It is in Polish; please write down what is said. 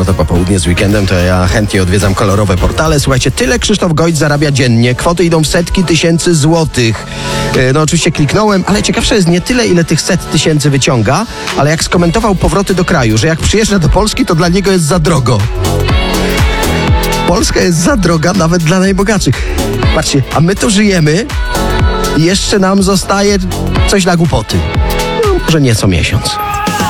czwarte popołudnie z weekendem, to ja chętnie odwiedzam kolorowe portale. Słuchajcie, tyle Krzysztof Gojc zarabia dziennie. Kwoty idą w setki tysięcy złotych. No oczywiście kliknąłem, ale ciekawsze jest nie tyle, ile tych set tysięcy wyciąga, ale jak skomentował powroty do kraju, że jak przyjeżdża do Polski, to dla niego jest za drogo. Polska jest za droga nawet dla najbogatszych. Patrzcie, a my tu żyjemy i jeszcze nam zostaje coś na głupoty. No, może nie co miesiąc.